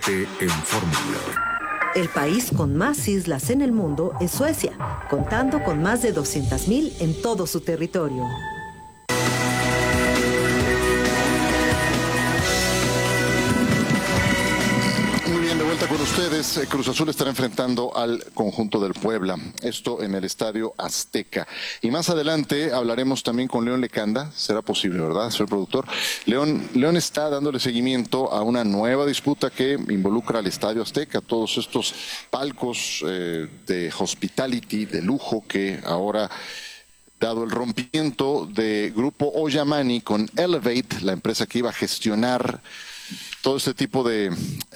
En Fórmula. El país con más islas en el mundo es Suecia, contando con más de 200.000 en todo su territorio. Muy bien, de vuelta con ustedes. Cruz Azul estará enfrentando al conjunto del Puebla, esto en el Estadio Azteca. Y más adelante hablaremos también con León Lecanda, será posible, ¿verdad, señor productor? León está dándole seguimiento a una nueva disputa que involucra al Estadio Azteca, todos estos palcos de hospitality, de lujo, que ahora, dado el rompimiento de Grupo Oyamani con Elevate, la empresa que iba a gestionar todo este tipo de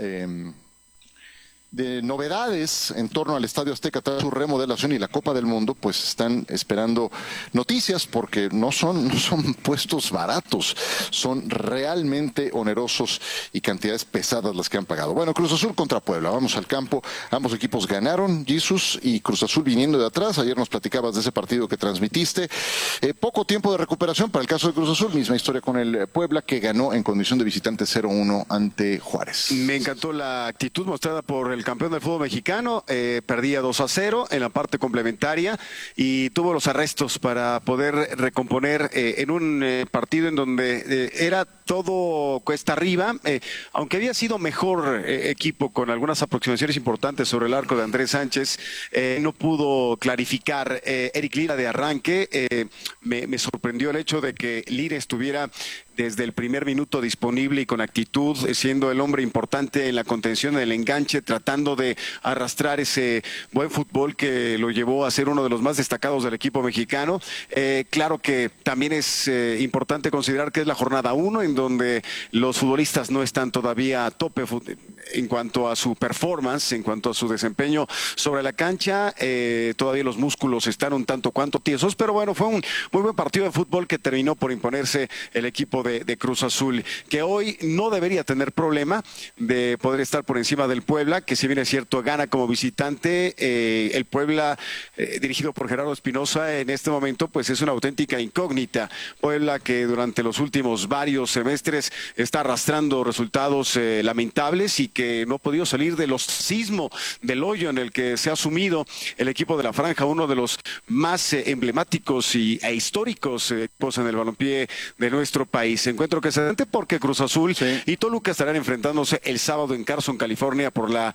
novedades en torno al Estadio Azteca tras su remodelación y la Copa del Mundo, pues están esperando noticias porque no son puestos baratos, son realmente onerosos y cantidades pesadas las que han pagado. Bueno, Cruz Azul contra Puebla, vamos al campo, ambos equipos ganaron, Jesus y Cruz Azul viniendo de atrás. Ayer nos platicabas de ese partido que transmitiste, poco tiempo de recuperación para el caso de Cruz Azul, misma historia con el Puebla, que ganó en condición de visitante 0-1 ante Juárez. Me encantó la actitud mostrada por el campeón del fútbol mexicano, perdía 2-0 en la parte complementaria y tuvo los arrestos para poder recomponer en un partido en donde era todo cuesta arriba, aunque había sido mejor equipo con algunas aproximaciones importantes sobre el arco de Andrés Sánchez, no pudo clarificar Eric Lira de arranque. Me sorprendió el hecho de que Lira estuviera desde el primer minuto disponible y con actitud, siendo el hombre importante en la contención, en el enganche, tratando de arrastrar ese buen fútbol que lo llevó a ser uno de los más destacados del equipo mexicano. Claro que también es importante considerar que es la jornada 1, en donde los futbolistas no están todavía a tope en cuanto a su performance, en cuanto a su desempeño sobre la cancha. Todavía los músculos están un tanto cuanto tiesos, pero bueno, fue un muy buen partido de fútbol que terminó por imponerse el equipo de Cruz Azul, que hoy no debería tener problema de poder estar por encima del Puebla, que si bien es cierto gana como visitante. El Puebla, dirigido por Gerardo Espinosa, en este momento pues es una auténtica incógnita. Puebla que durante los últimos varios semestres está arrastrando resultados lamentables y que no ha podido salir del ostracismo, del hoyo en el que se ha sumido el equipo de la Franja, uno de los más emblemáticos e históricos equipos en el balompié de nuestro país. Encuentro que se da porque Cruz Azul y Toluca estarán enfrentándose el sábado en Carson, California, por la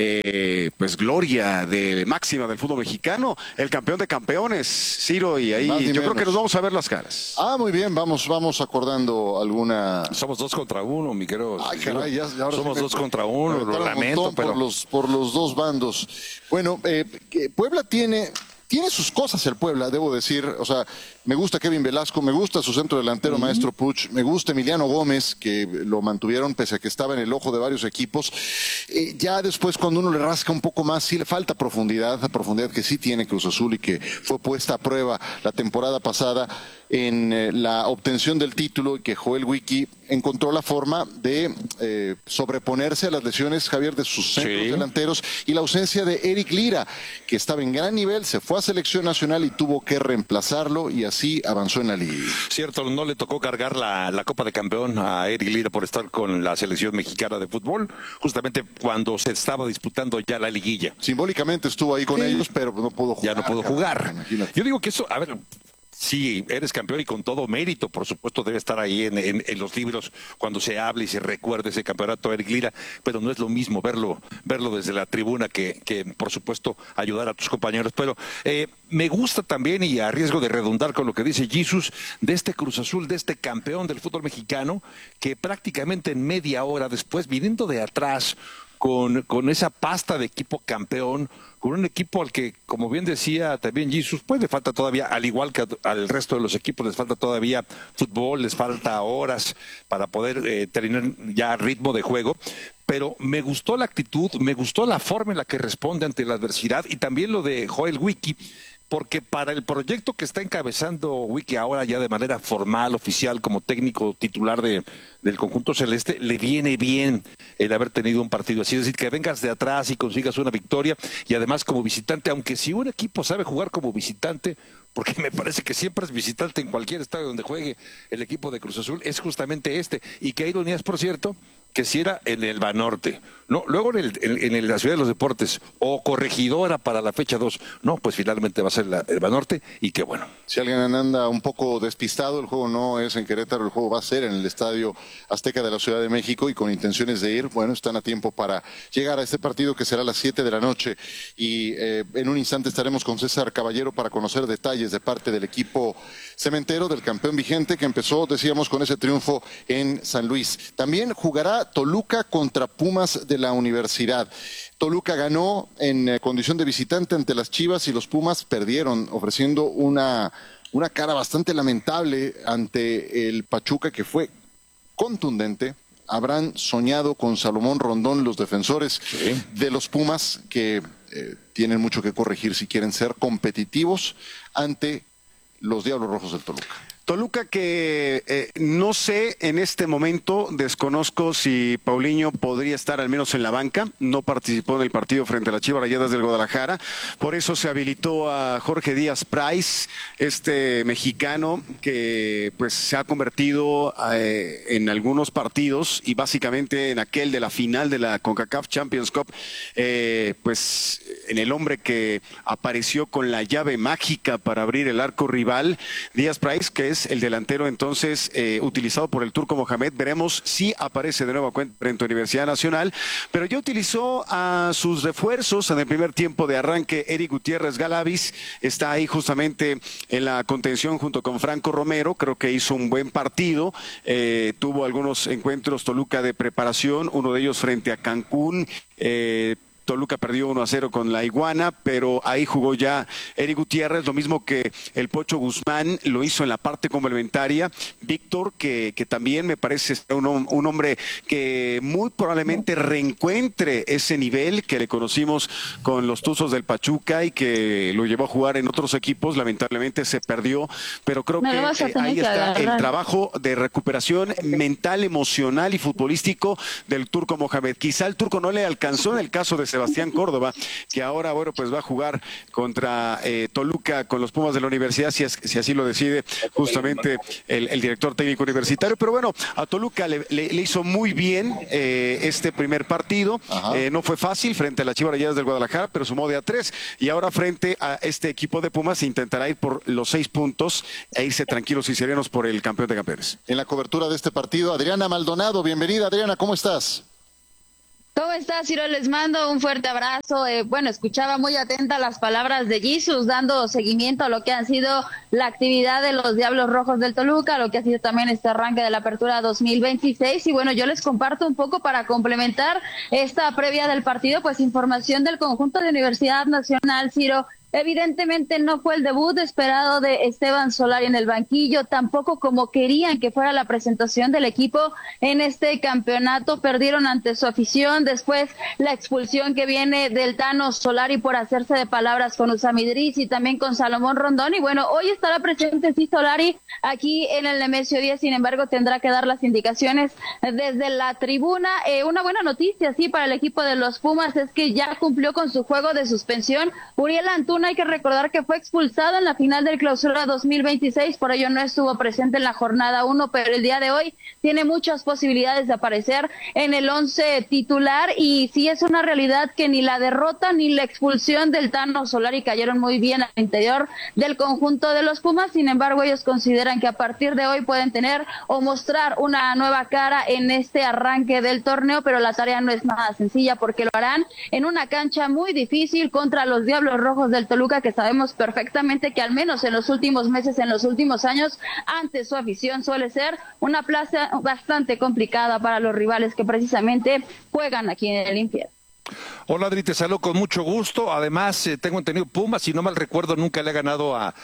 pues gloria máxima del fútbol mexicano, el campeón de campeones, Ciro, y ahí yo creo que nos vamos a ver las caras. Muy bien, vamos acordando alguna. Somos 2 contra 1, mi querido. Ay, caray, somos 2 contra 1, lo lamento, pero por los dos bandos. Bueno, Puebla tiene sus cosas, el Puebla, debo decir. O sea, me gusta Kevin Velasco, me gusta su centro delantero, Maestro Puch, me gusta Emiliano Gómez, que lo mantuvieron pese a que estaba en el ojo de varios equipos. Ya después, cuando uno le rasca un poco más, sí le falta profundidad, la profundidad que sí tiene Cruz Azul y que fue puesta a prueba la temporada pasada en la obtención del título, y que Joel Wiki encontró la forma de sobreponerse a las lesiones, Javier, de sus centros delanteros y la ausencia de Eric Lira, que estaba en gran nivel, se fue a selección nacional y tuvo que reemplazarlo, y así avanzó en la liga. Cierto, no le tocó cargar la Copa de Campeón a Eric Lira por estar con la selección mexicana de fútbol, justamente cuando se estaba disputando ya la liguilla. Simbólicamente estuvo ahí con ellos, pero no pudo jugar. Ya no pudo jugar. Imagínate. Yo digo que eso, a ver, sí, eres campeón y con todo mérito, por supuesto, debe estar ahí en los libros cuando se hable y se recuerde ese campeonato Eric Lira, pero no es lo mismo verlo desde la tribuna que por supuesto, ayudar a tus compañeros. Pero me gusta también, y a riesgo de redundar con lo que dice Jesus, de este Cruz Azul, de este campeón del fútbol mexicano, que prácticamente en media hora después, viniendo de atrás, con esa pasta de equipo campeón, con un equipo al que, como bien decía también Jesus, pues le falta todavía, al igual que al resto de los equipos, les falta todavía fútbol, les falta horas para poder tener ya ritmo de juego. Pero me gustó la actitud, me gustó la forma en la que responde ante la adversidad, y también lo de Joel Wiki, porque para el proyecto que está encabezando Wiki ahora ya de manera formal, oficial, como técnico titular del conjunto celeste, le viene bien el haber tenido un partido así. Es decir, que vengas de atrás y consigas una victoria, y además como visitante, aunque si un equipo sabe jugar como visitante, porque me parece que siempre es visitante en cualquier estadio donde juegue el equipo de Cruz Azul, es justamente este. Y qué ironías, por cierto, que si era en el Banorte, no, luego en la Ciudad de los Deportes, o Corregidora para la fecha 2, no, pues finalmente va a ser el Banorte, y qué bueno. Si alguien anda un poco despistado, el juego no es en Querétaro, el juego va a ser en el Estadio Azteca de la Ciudad de México, y con intenciones de ir, bueno, están a tiempo para llegar a este partido que será a las 7 de la noche, y en un instante estaremos con César Caballero para conocer detalles de parte del equipo cementero, del campeón vigente, que empezó, decíamos, con ese triunfo en San Luis. También jugará Toluca contra Pumas de la Universidad. Toluca ganó en condición de visitante ante las Chivas y los Pumas perdieron, ofreciendo una cara bastante lamentable ante el Pachuca, que fue contundente. Habrán soñado con Salomón Rondón los defensores de los Pumas, que tienen mucho que corregir si quieren ser competitivos ante los Diablos Rojos del Toluca. Toluca que no sé en este momento, desconozco si Paulinho podría estar al menos en la banca, no participó en el partido frente a las Chivas Rayadas del Guadalajara, por eso se habilitó a Jorge Díaz Price, este mexicano que pues se ha convertido en algunos partidos y básicamente en aquel de la final de la CONCACAF Champions Cup, pues en el hombre que apareció con la llave mágica para abrir el arco rival. Díaz Price, que es el delantero entonces utilizado por el Turco Mohamed. Veremos si aparece de nuevo frente a Universidad Nacional, pero ya utilizó a sus refuerzos en el primer tiempo de arranque. Eric Gutiérrez Galavis está ahí justamente en la contención junto con Franco Romero, creo que hizo un buen partido, tuvo algunos encuentros Toluca de preparación, uno de ellos frente a Cancún. Toluca perdió 1-0 con la Iguana, pero ahí jugó ya Eric Gutiérrez, lo mismo que el Pocho Guzmán, lo hizo en la parte complementaria. Víctor, que también me parece un hombre que muy probablemente reencuentre ese nivel que le conocimos con los Tuzos del Pachuca y que lo llevó a jugar en otros equipos, lamentablemente se perdió, pero creo que ahí está el trabajo de recuperación mental, emocional y futbolístico del Turco Mohamed. Quizá el Turco no le alcanzó en el caso de Sebastián Córdoba, que ahora, bueno, pues va a jugar contra Toluca con los Pumas de la Universidad, si así lo decide justamente el director técnico universitario. Pero bueno, a Toluca le hizo muy bien este primer partido. No fue fácil frente a las Chivas Rayadas del Guadalajara, pero sumó de a 3. Y ahora frente a este equipo de Pumas intentará ir por los 6 puntos e irse tranquilos y serenos por el campeón de campeones. En la cobertura de este partido, Adriana Maldonado. Bienvenida, Adriana, ¿cómo estás? ¿Cómo estás, Ciro? Les mando un fuerte abrazo. Bueno, escuchaba muy atenta las palabras de Jesus, dando seguimiento a lo que ha sido la actividad de los Diablos Rojos del Toluca, lo que ha sido también este arranque de la apertura 2026. Y bueno, yo les comparto un poco para complementar esta previa del partido, pues información del conjunto de Universidad Nacional, Ciro. Evidentemente no fue el debut esperado de Esteban Solari en el banquillo, tampoco como querían que fuera la presentación del equipo en este campeonato. Perdieron ante su afición, después la expulsión que viene del Tano Solari por hacerse de palabras con Usam Idris y también con Salomón Rondón. Y bueno, hoy estará presente sí Solari aquí en el Nemesio 10, sin embargo tendrá que dar las indicaciones desde la tribuna. Una buena noticia sí para el equipo de los Pumas es que ya cumplió con su juego de suspensión Uriel Antuna. Hay que recordar que fue expulsado en la final del Clausura 2026, por ello no estuvo presente en la jornada 1, pero el día de hoy tiene muchas posibilidades de aparecer en el 11 titular. Y sí es una realidad que ni la derrota ni la expulsión del Tano Solari cayeron muy bien al interior del conjunto de los Pumas. Sin embargo, ellos consideran que a partir de hoy pueden tener o mostrar una nueva cara en este arranque del torneo, pero la tarea no es nada sencilla porque lo harán en una cancha muy difícil contra los Diablos Rojos del Toluca, que sabemos perfectamente que al menos en los últimos meses, en los últimos años, ante su afición suele ser una plaza bastante complicada para los rivales que precisamente juegan aquí en el infierno. Hola Adri, te saludo con mucho gusto. Además, tengo entendido Pumas, si no mal recuerdo, nunca le ha ganado a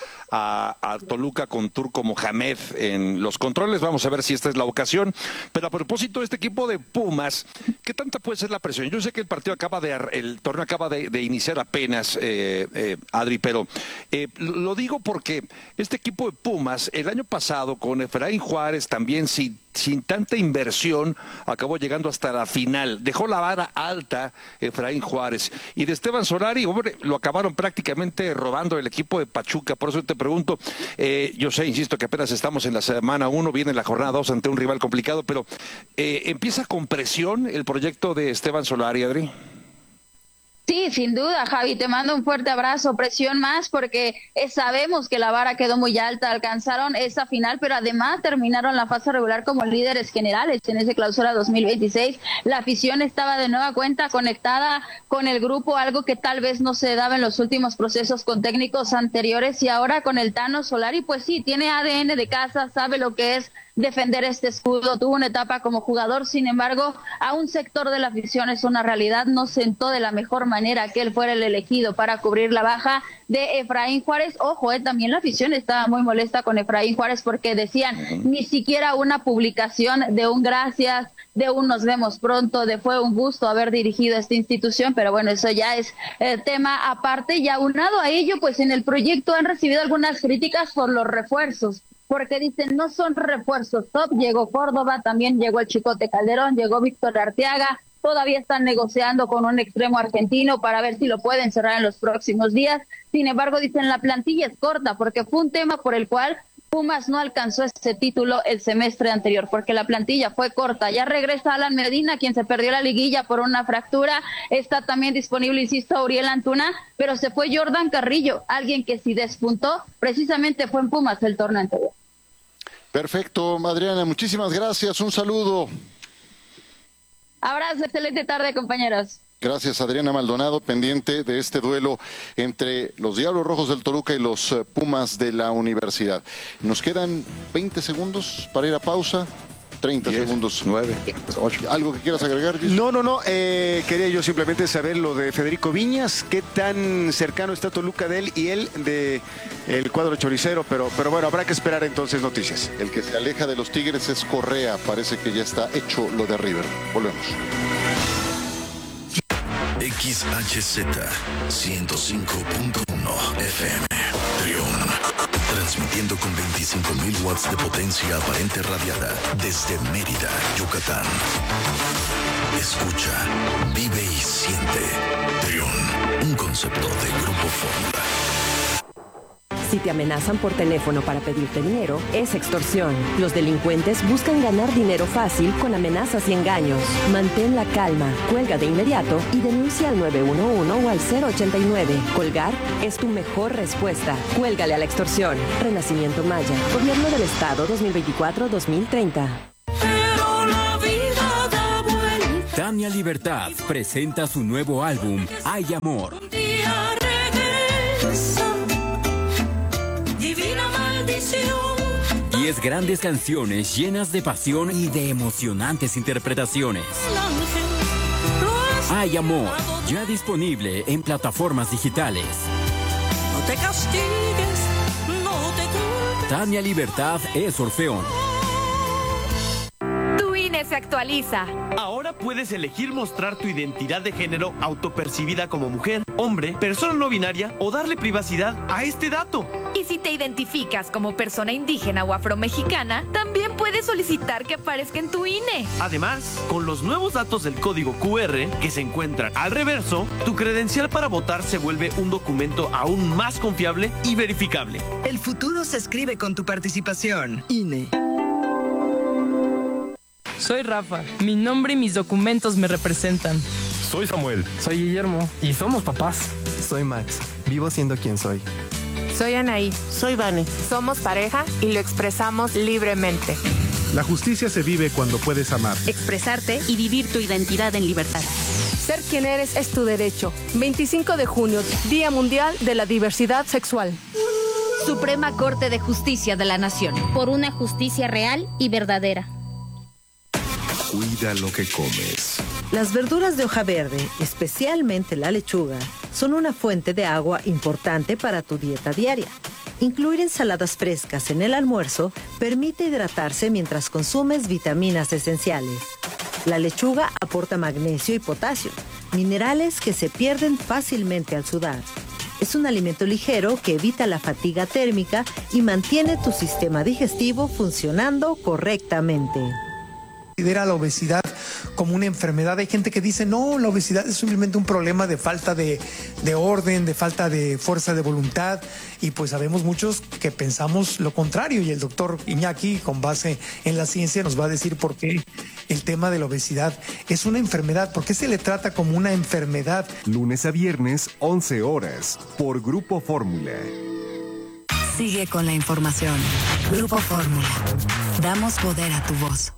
Toluca con Turco Mohamed en los controles. Vamos a ver si esta es la ocasión. Pero a propósito de este equipo de Pumas, ¿qué tanta puede ser la presión? Yo sé que el torneo acaba de iniciar apenas, Adri, pero lo digo porque este equipo de Pumas, el año pasado con Efraín Juárez también sin tanta inversión, acabó llegando hasta la final. Dejó la vara alta Efraín Efraín Juárez. Y de Esteban Solari, hombre, lo acabaron prácticamente robando el equipo de Pachuca. Por eso te pregunto, yo sé, insisto, que apenas estamos en la semana 1, viene la jornada 2 ante un rival complicado, pero ¿empieza con presión el proyecto de Esteban Solari, Adri? Sí, sin duda, Javi, te mando un fuerte abrazo, presión más, porque sabemos que la vara quedó muy alta, alcanzaron esa final, pero además terminaron la fase regular como líderes generales en ese clausura 2026. La afición estaba de nueva cuenta conectada con el grupo, algo que tal vez no se daba en los últimos procesos con técnicos anteriores, y ahora con el Tano Solari, pues sí, tiene ADN de casa, sabe lo que es defender este escudo, tuvo una etapa como jugador, sin embargo, a un sector de la afición es una realidad, no sentó de la mejor manera que él fuera el elegido para cubrir la baja de Efraín Juárez. Ojo, también la afición estaba muy molesta con Efraín Juárez porque decían ni siquiera una publicación de un gracias, de un nos vemos pronto, de fue un gusto haber dirigido esta institución, pero bueno, eso ya es tema aparte. Y aunado a ello, pues en el proyecto han recibido algunas críticas por los refuerzos, porque dicen no son refuerzos top. Llegó Córdoba, también llegó el Chicote Calderón, llegó Víctor Arteaga, todavía están negociando con un extremo argentino para ver si lo pueden cerrar en los próximos días. Sin embargo, dicen la plantilla es corta, porque fue un tema por el cual Pumas no alcanzó ese título el semestre anterior, porque la plantilla fue corta. Ya regresa Alan Medina, quien se perdió la liguilla por una fractura. Está también disponible, insisto, Auriel Antuna, pero se fue Jordan Carrillo, alguien que sí despuntó, precisamente fue en Pumas el torneo anterior. Perfecto, Adriana, muchísimas gracias, un saludo. Abrazo, excelente tarde, compañeros. Gracias, Adriana Maldonado, pendiente de este duelo entre los Diablos Rojos del Toluca y los Pumas de la Universidad. Nos quedan 20 segundos para ir a pausa. 30 segundos. 9, 8. ¿Algo que quieras agregar, Gis? No. Quería yo simplemente saber lo de Federico Viñas, qué tan cercano está Toluca de él y él de el cuadro choricero, pero bueno, habrá que esperar entonces noticias. El que se aleja de los Tigres es Correa, parece que ya está hecho lo de River. Volvemos. XHZ 105.1 FM Trión, transmitiendo con 25.000 watts de potencia aparente radiada desde Mérida, Yucatán. Escucha, vive y siente. Trión, un concepto de Grupo Fórmula. Si te amenazan por teléfono para pedirte dinero, es extorsión. Los delincuentes buscan ganar dinero fácil con amenazas y engaños. Mantén la calma, cuelga de inmediato y denuncia al 911 o al 089. Colgar es tu mejor respuesta. Cuélgale a la extorsión. Renacimiento Maya. Gobierno del Estado 2024-2030. Tania Libertad presenta su nuevo álbum, Hay Amor. 10 grandes canciones llenas de pasión y de emocionantes interpretaciones. Hay Amor, ya disponible en plataformas digitales. No te castigues, no te culpes. Tania Libertad es Orfeón. Tu INE se actualiza. Ahora puedes elegir mostrar tu identidad de género autopercibida como mujer, hombre, persona no binaria o darle privacidad a este dato. Y si te identificas como persona indígena o afromexicana, también puedes solicitar que aparezca en tu INE. Además, con los nuevos datos del código QR que se encuentran al reverso, tu credencial para votar se vuelve un documento aún más confiable y verificable. El futuro se escribe con tu participación. INE. Soy Rafa. Mi nombre y mis documentos me representan. Soy Samuel. Soy Guillermo. Y somos papás. Soy Max. Vivo siendo quien soy. Soy Anaí. Soy Vane. Somos pareja y lo expresamos libremente. La justicia se vive cuando puedes amar, expresarte y vivir tu identidad en libertad. Ser quien eres es tu derecho. 25 de junio, Día Mundial de la Diversidad Sexual. Suprema Corte de Justicia de la Nación. Por una justicia real y verdadera. Cuida lo que comes. Las verduras de hoja verde, especialmente la lechuga, son una fuente de agua importante para tu dieta diaria. Incluir ensaladas frescas en el almuerzo permite hidratarse mientras consumes vitaminas esenciales. La lechuga aporta magnesio y potasio, minerales que se pierden fácilmente al sudar. Es un alimento ligero que evita la fatiga térmica y mantiene tu sistema digestivo funcionando correctamente. considera la obesidad como una enfermedad. Hay gente que dice, no, la obesidad es simplemente un problema de falta de orden, de falta de fuerza de voluntad, y pues sabemos muchos que pensamos lo contrario, y el doctor Iñaki, con base en la ciencia, nos va a decir por qué el tema de la obesidad es una enfermedad, por qué se le trata como una enfermedad. Lunes a viernes, 11 horas, por Grupo Fórmula. Sigue con la información. Grupo Fórmula. Damos poder a tu voz.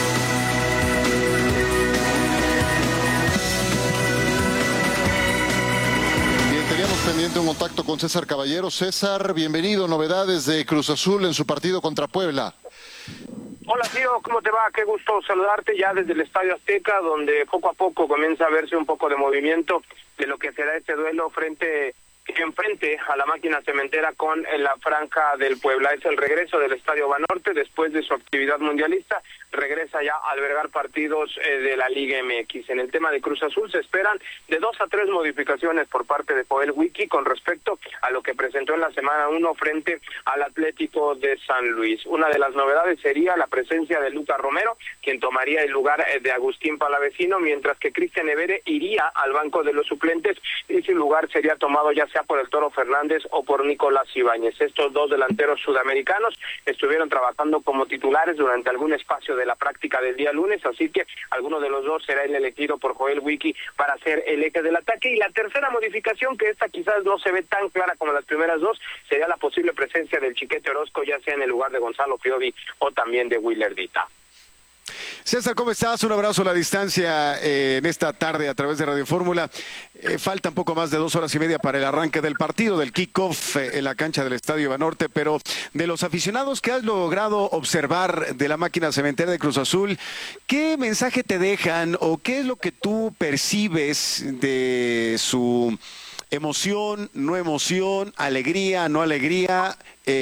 Bien, teníamos pendiente un contacto con César Caballero. César, bienvenido. Novedades de Cruz Azul en su partido contra Puebla. Hola, tío, ¿cómo te va? Qué gusto saludarte ya desde el Estadio Azteca, donde poco a poco comienza a verse un poco de movimiento de lo que será este duelo enfrente a la máquina cementera con la franja del Puebla. Es el regreso del Estadio Banorte después de su actividad mundialista. Regresa ya a albergar partidos de la Liga MX. En el tema de Cruz Azul se esperan de 2 a 3 modificaciones por parte de Joel Wiki con respecto a lo que presentó en la semana 1 frente al Atlético de San Luis. Una de las novedades sería la presencia de Lucas Romero, quien tomaría el lugar de Agustín Palavecino, mientras que Cristian Evere iría al banco de los suplentes y su lugar sería tomado ya sea por el Toro Fernández o por Nicolás Ibáñez. Estos dos delanteros sudamericanos estuvieron trabajando como titulares durante algún espacio de la práctica del día lunes, así que alguno de los dos será el elegido por Joel Wiki para ser el eje del ataque. Y la tercera modificación, que esta quizás no se ve tan clara como las primeras dos, sería la posible presencia del Chiquete Orozco, ya sea en el lugar de Gonzalo Piovi o también de Willer Dita. César, ¿cómo estás? Un abrazo a la distancia en esta tarde a través de Radio Fórmula. Falta un poco más de 2 horas y media para el arranque del partido, del kickoff en la cancha del Estadio Banorte, pero de los aficionados que has logrado observar de la máquina cementera de Cruz Azul, ¿qué mensaje te dejan o qué es lo que tú percibes de su emoción, no emoción, alegría, no alegría,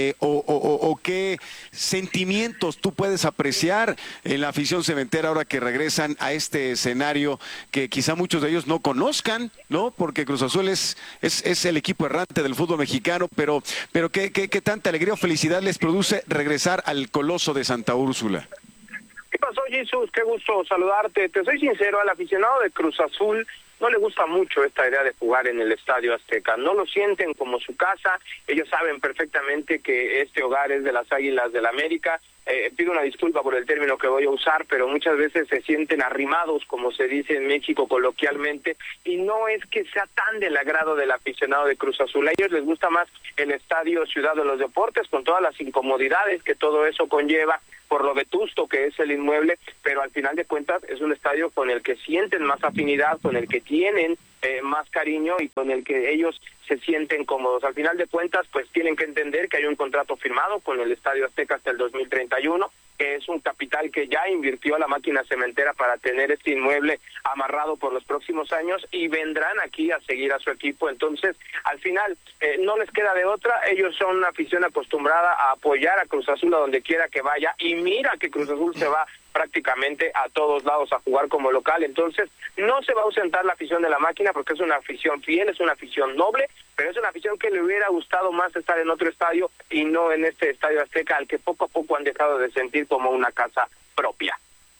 o qué sentimientos tú puedes apreciar en la afición cementera ahora que regresan a este escenario que quizá muchos de ellos no conozcan, ¿no? Porque Cruz Azul es el equipo errante del fútbol mexicano, pero ¿qué tanta alegría o felicidad les produce regresar al Coloso de Santa Úrsula? ¿Qué pasó, Jesús? Qué gusto saludarte. Te soy sincero, al aficionado de Cruz Azul no le gusta mucho esta idea de jugar en el Estadio Azteca. No lo sienten como su casa. Ellos saben perfectamente que este hogar es de las Águilas del América. Pido una disculpa por el término que voy a usar, pero muchas veces se sienten arrimados, como se dice en México coloquialmente, y no es que sea tan del agrado del aficionado de Cruz Azul. A ellos les gusta más el Estadio Ciudad de los Deportes, con todas las incomodidades que todo eso conlleva, por lo vetusto que es el inmueble, pero al final de cuentas es un estadio con el que sienten más afinidad, con el que tienen más cariño y con el que ellos se sienten cómodos. Al final de cuentas, pues tienen que entender que hay un contrato firmado con el Estadio Azteca hasta el 2031, que es un capital que ya invirtió la máquina cementera para tener este inmueble amarrado por los próximos años, y vendrán aquí a seguir a su equipo. Entonces, al final, no les queda de otra. Ellos son una afición acostumbrada a apoyar a Cruz Azul a donde quiera que vaya, y mira que Cruz Azul se va prácticamente a todos lados a jugar como local. Entonces no se va a ausentar la afición de la máquina, porque es una afición fiel, es una afición noble, pero es una afición que le hubiera gustado más estar en otro estadio y no en este Estadio Azteca, al que poco a poco han dejado de sentir como una casa propia.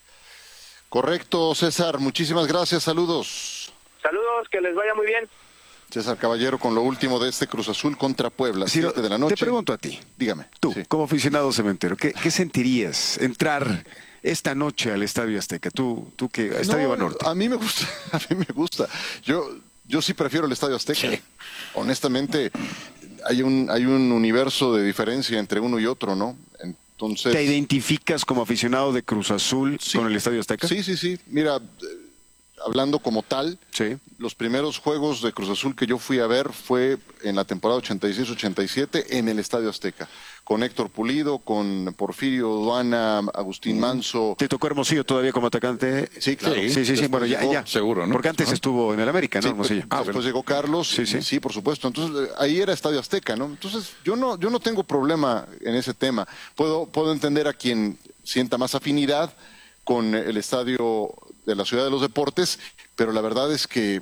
Correcto, César, muchísimas gracias, saludos. Saludos, que les vaya muy bien. César Caballero con lo último de este Cruz Azul contra Puebla, 7 de la noche. Te pregunto a ti. Dígame. Tú, como aficionado cementero, ¿qué sentirías entrar esta noche al Estadio Azteca? Tú que Estadio Banorte. A mí me gusta, Yo sí prefiero el Estadio Azteca. Sí. Honestamente, hay un universo de diferencia entre uno y otro, ¿no? Entonces, ¿te identificas como aficionado de Cruz Azul con el Estadio Azteca? Sí. Mira, hablando como tal, los primeros juegos de Cruz Azul que yo fui a ver fue en la temporada 86-87 en el Estadio Azteca, con Héctor Pulido, con Porfirio Duana, Agustín Manso. ¿Te tocó Hermosillo todavía como atacante? Sí, claro. Sí, bueno, ya. Seguro, ¿no? Porque antes estuvo en el América, ¿no? Hermosillo. Después llegó Carlos, sí, por supuesto. Entonces, ahí era Estadio Azteca, ¿no? Entonces, yo no tengo problema en ese tema. Puedo entender a quien sienta más afinidad con el estadio de la Ciudad de los Deportes, pero la verdad es que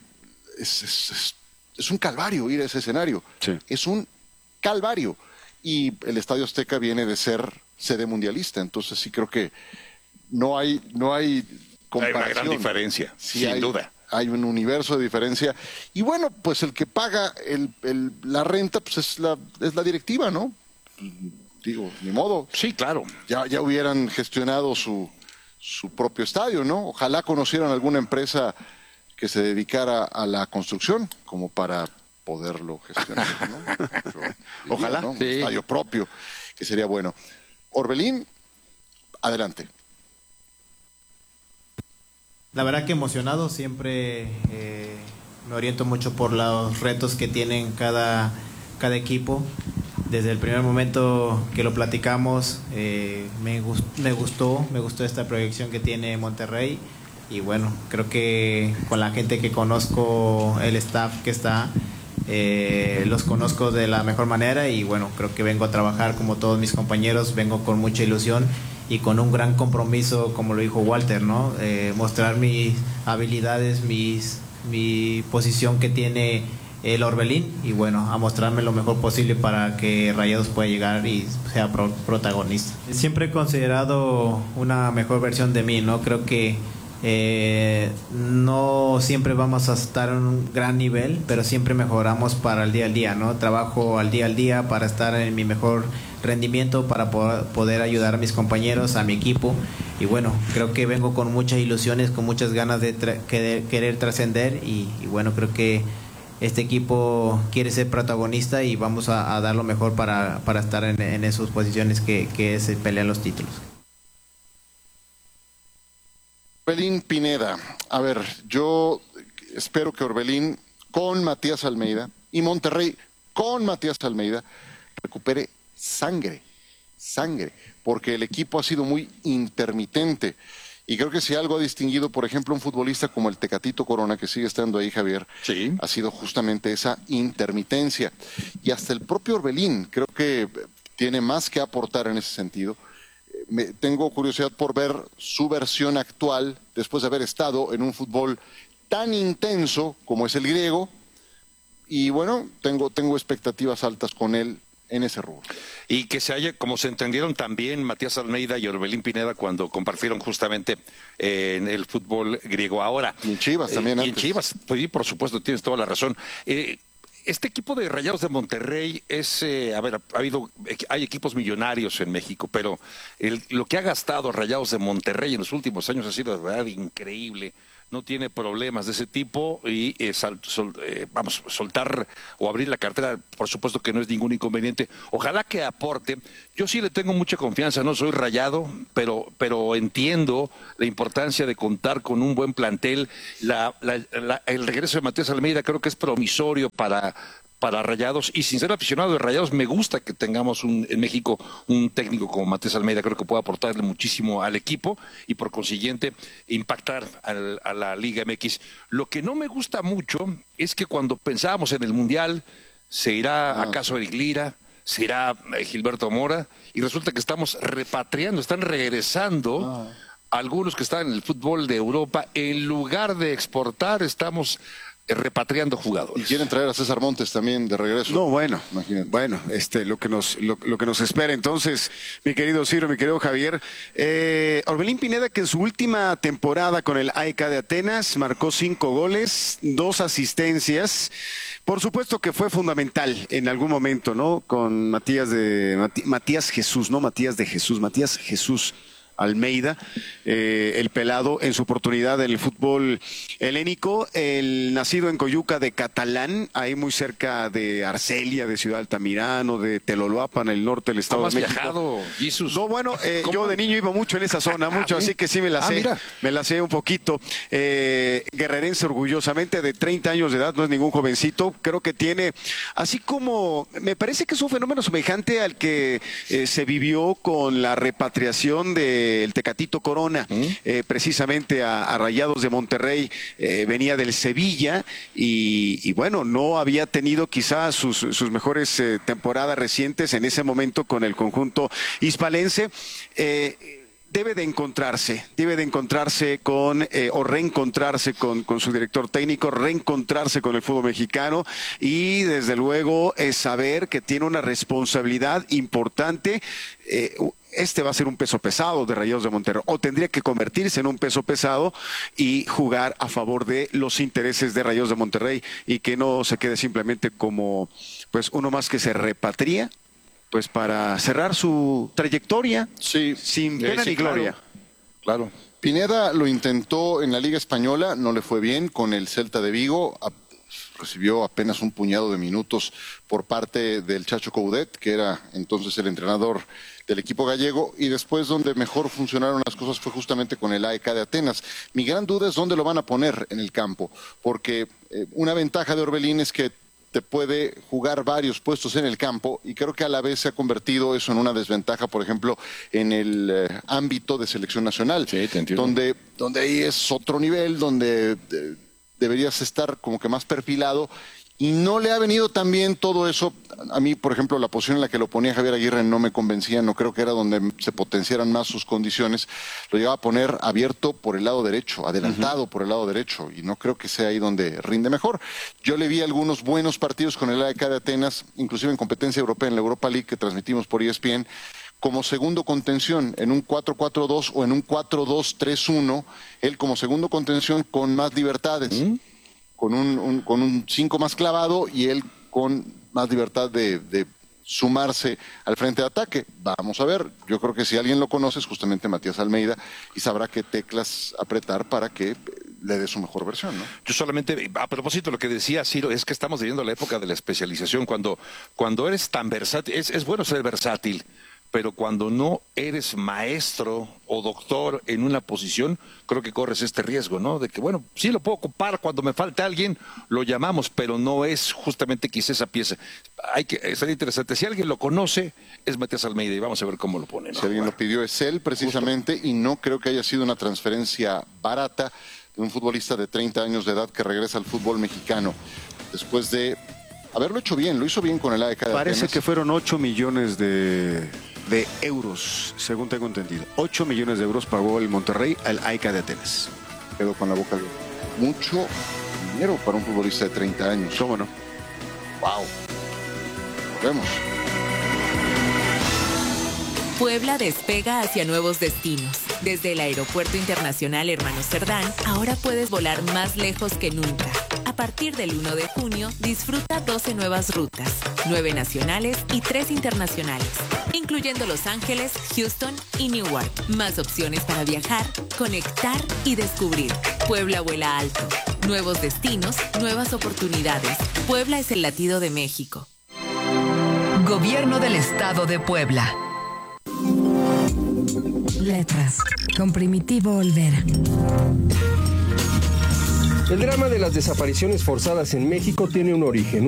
es un calvario ir a ese escenario. Sí. Es un calvario. Y el Estadio Azteca viene de ser sede mundialista, entonces sí creo que no hay comparación. Hay una gran diferencia, sin duda. Hay un universo de diferencia. Y bueno, pues el que paga la renta pues es la directiva, ¿no? Digo, ni modo. Sí, claro. Ya hubieran gestionado su propio estadio, ¿no? Ojalá conocieran alguna empresa que se dedicara a la construcción, como para poderlo gestionar, ¿no? Ojalá. ¿no? Sí. Un estadio propio, que sería bueno. Orbelín, adelante. La verdad que emocionado, siempre me oriento mucho por los retos que tienen cada equipo. Desde el primer momento que lo platicamos, me gustó esta proyección que tiene Monterrey. Y bueno, creo que con la gente que conozco, el staff que está, los conozco de la mejor manera. Y bueno, creo que vengo a trabajar como todos mis compañeros, vengo con mucha ilusión y con un gran compromiso, como lo dijo Walter, ¿no? Mostrar mis habilidades, mi posición que tiene el Orbelín, y bueno, a mostrarme lo mejor posible para que Rayados pueda llegar y sea protagonista. Siempre he considerado una mejor versión de mí, ¿no? Creo que no siempre vamos a estar en un gran nivel, pero siempre mejoramos para el día al día, ¿no? Trabajo al día para estar en mi mejor rendimiento, para poder ayudar a mis compañeros, a mi equipo. Y bueno, creo que vengo con muchas ilusiones, con muchas ganas de querer trascender y bueno, creo que este equipo quiere ser protagonista y vamos a dar lo mejor para estar en esas posiciones que se pelean los títulos. Orbelín Pineda, a ver, yo espero que Orbelín con Matías Almeida y Monterrey con Matías Almeida recupere sangre, porque el equipo ha sido muy intermitente. Y creo que si algo ha distinguido, por ejemplo, un futbolista como el Tecatito Corona, que sigue estando ahí, Javier, sí, ha sido justamente esa intermitencia. Y hasta el propio Orbelín creo que tiene más que aportar en ese sentido. Tengo curiosidad por ver su versión actual después de haber estado en un fútbol tan intenso como es el griego. Y bueno, tengo expectativas altas con él en ese rubro. Y que como se entendieron también Matías Almeida y Orbelín Pineda cuando compartieron justamente en el fútbol griego ahora. Y en Chivas también. Y en Chivas, pues, por supuesto, tienes toda la razón. Este equipo de Rayados de Monterrey hay equipos millonarios en México, pero lo que ha gastado Rayados de Monterrey en los últimos años ha sido de verdad increíble. No tiene problemas de ese tipo y soltar o abrir la cartera, por supuesto que no es ningún inconveniente. Ojalá que aporte. Yo sí le tengo mucha confianza, no soy rayado, pero entiendo la importancia de contar con un buen plantel. El regreso de Matías Almeida creo que es promisorio para Rayados, y sin ser aficionado de Rayados me gusta que tengamos en México un técnico como Matías Almeida. Creo que puede aportarle muchísimo al equipo y por consiguiente impactar a la Liga MX. Lo que no me gusta mucho es que cuando pensábamos en el Mundial se irá acaso Eric Lira, se irá Gilberto Mora, y resulta que están regresando algunos que están en el fútbol de Europa. En lugar de exportar, estamos repatriando jugadores. Y quieren traer a César Montes también de regreso. No, bueno, lo que nos espera entonces, mi querido Ciro, mi querido Javier. Orbelín Pineda, que en su última temporada con el AEK de Atenas marcó 5 goles, 2 asistencias. Por supuesto que fue fundamental en algún momento, ¿no? Con Matías Jesús Almeida, el pelado en su oportunidad en el fútbol helénico, el nacido en Coyuca de Catalán, ahí muy cerca de Arcelia, de Ciudad Altamirano, de Teloloapan, en el norte del Estado de México. Viajado, Jesús? No, bueno, yo de niño iba mucho en esa zona, así que sí me la sé un poquito. Guerrerense orgullosamente, de 30 años de edad, no es ningún jovencito, creo que tiene, así como, me parece que es un fenómeno semejante al que se vivió con la repatriación de el Tecatito Corona, precisamente a Rayados de Monterrey. Venía del Sevilla y bueno, no había tenido quizás sus mejores temporadas recientes en ese momento con el conjunto hispalense. Debe de encontrarse reencontrarse con su director técnico, reencontrarse con el fútbol mexicano y desde luego saber que tiene una responsabilidad importante. este va a ser un peso pesado de Rayados de Monterrey, o tendría que convertirse en un peso pesado y jugar a favor de los intereses de Rayados de Monterrey y que no se quede simplemente como pues uno más que se repatria pues para cerrar su trayectoria sin pena ni gloria. Claro. Pineda lo intentó en la Liga Española, no le fue bien con el Celta de Vigo. Recibió apenas un puñado de minutos por parte del Chacho Coudet, que era entonces el entrenador del equipo gallego, y después donde mejor funcionaron las cosas fue justamente con el AEK de Atenas. Mi gran duda es dónde lo van a poner en el campo, porque una ventaja de Orbelín es que te puede jugar varios puestos en el campo, y creo que a la vez se ha convertido eso en una desventaja, por ejemplo, en el ámbito de selección nacional, sí, te entiendo. donde ahí es otro nivel, donde deberías estar como que más perfilado, y no le ha venido tan bien todo eso. A mí, por ejemplo, la posición en la que lo ponía Javier Aguirre no me convencía, no creo que era donde se potenciaran más sus condiciones. Lo llegaba a poner abierto por el lado derecho, adelantado por el lado derecho, y no creo que sea ahí donde rinde mejor. Yo le vi algunos buenos partidos con el AEK de Atenas, inclusive en competencia europea, en la Europa League, que transmitimos por ESPN, como segundo contención, en un 4-4-2 o en un 4-2-3-1, él como segundo contención con más libertades, con un 5 más clavado, y él con más libertad de sumarse al frente de ataque. Vamos a ver, yo creo que si alguien lo conoce es justamente Matías Almeida, y sabrá qué teclas apretar para que le dé su mejor versión, ¿no? Yo solamente, a propósito de lo que decía Ciro, es que estamos viviendo la época de la especialización, cuando eres tan versátil, es bueno ser versátil, pero cuando no eres maestro o doctor en una posición, creo que corres este riesgo, ¿no? De que, bueno, sí lo puedo ocupar, cuando me falte alguien, lo llamamos, pero no es justamente quizá esa pieza. Sería interesante. Si alguien lo conoce, es Matías Almeida, y vamos a ver cómo lo pone, ¿no? Si alguien lo pidió, es él precisamente, y no creo que haya sido una transferencia barata de un futbolista de 30 años de edad que regresa al fútbol mexicano, después de haberlo hecho bien. Lo hizo bien con el AEK de Parece Atenas. que fueron 8 millones de euros, según tengo entendido. 8 millones de euros pagó el Monterrey al AEK de Atenas. Quedó con la boca abierta. Mucho dinero para un futbolista de 30 años. ¿Cómo no? Wow. Volvemos. Puebla despega hacia nuevos destinos. Desde el Aeropuerto Internacional Hermanos Cerdán, ahora puedes volar más lejos que nunca. A partir del 1 de junio, disfruta 12 nuevas rutas, 9 nacionales y 3 internacionales, incluyendo Los Ángeles, Houston y Newark. Más opciones para viajar, conectar y descubrir. Puebla vuela alto. Nuevos destinos, nuevas oportunidades. Puebla es el latido de México. Gobierno del Estado de Puebla. Letras, con Primitivo Olvera. El drama de las desapariciones forzadas en México tiene un origen.